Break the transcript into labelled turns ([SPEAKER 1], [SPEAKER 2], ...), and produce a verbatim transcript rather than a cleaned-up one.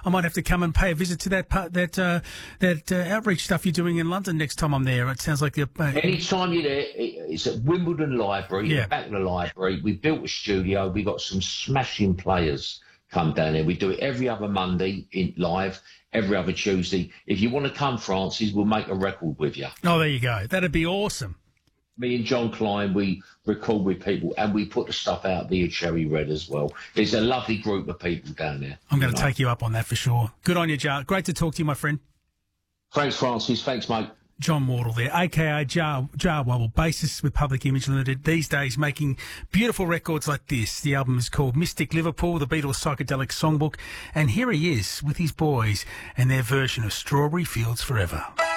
[SPEAKER 1] I might have to come and pay a visit to that part, that uh, that uh, outreach stuff you're doing in London next time I'm there. It sounds like you're... Uh,
[SPEAKER 2] Anytime you're there, it's at Wimbledon Library,
[SPEAKER 1] Yeah.
[SPEAKER 2] the back of the library. We built a studio. We got some smashing players come down there. We do it every other Monday in live, every other Tuesday. If you want to come, Francis, we'll make a record with you.
[SPEAKER 1] Oh, there you go. That'd be awesome.
[SPEAKER 2] Me and John Klein, we record with people and we put the stuff out via Cherry Red as well. There's a lovely group of people down there.
[SPEAKER 1] I'm going to
[SPEAKER 2] you know.
[SPEAKER 1] take you up on that for sure. Good on you, Jar. Great to talk to you, my friend.
[SPEAKER 2] Thanks, Francis. Thanks, mate.
[SPEAKER 1] John Wardle there, a k a. Jar, Jar Wobble, bassist with Public Image Limited, these days making beautiful records like this. The album is called Mystic Liverpool, the Beatles' psychedelic songbook, and here he is with his boys and their version of Strawberry Fields Forever.